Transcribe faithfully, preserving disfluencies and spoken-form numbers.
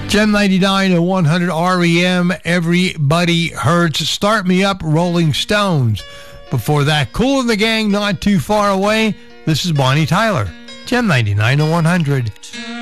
Gem ninety-nine to one hundred R E M, Everybody Hurts. Start Me Up, Rolling Stones. Before that, Kool and the Gang, Not Too Far Away. This is Bonnie Tyler. Gem ninety-nine to one hundred.